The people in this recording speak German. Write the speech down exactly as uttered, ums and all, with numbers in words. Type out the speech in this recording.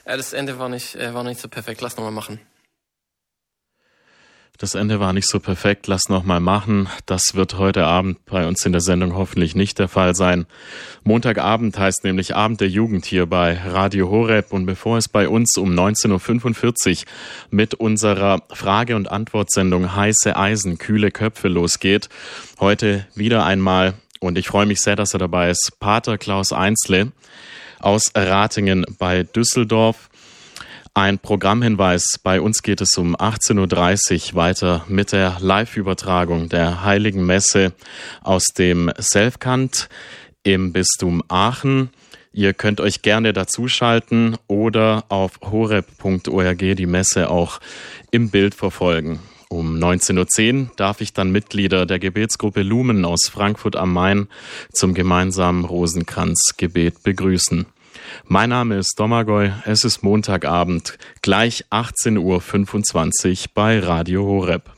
Ja, das Ende war nicht, äh, war nicht so perfekt. Lass nochmal machen. Das Ende war nicht so perfekt, lass noch mal machen. Das wird heute Abend bei uns in der Sendung hoffentlich nicht der Fall sein. Montagabend heißt nämlich Abend der Jugend hier bei Radio Horeb. Und bevor es bei uns um neunzehn Uhr fünfundvierzig mit unserer Frage- und Antwortsendung Heiße Eisen, kühle Köpfe losgeht, heute wieder einmal, und ich freue mich sehr, dass er dabei ist, Pater Klaus Einsle aus Ratingen bei Düsseldorf. Ein Programmhinweis, bei uns geht es um achtzehn Uhr dreißig weiter mit der Live-Übertragung der Heiligen Messe aus dem Selfkant im Bistum Aachen. Ihr könnt euch gerne dazuschalten oder auf horeb punkt org die Messe auch im Bild verfolgen. Um neunzehn Uhr zehn darf ich dann Mitglieder der Gebetsgruppe Lumen aus Frankfurt am Main zum gemeinsamen Rosenkranzgebet begrüßen. Mein Name ist Domagoj, es ist Montagabend, gleich achtzehn Uhr fünfundzwanzig bei Radio Horeb.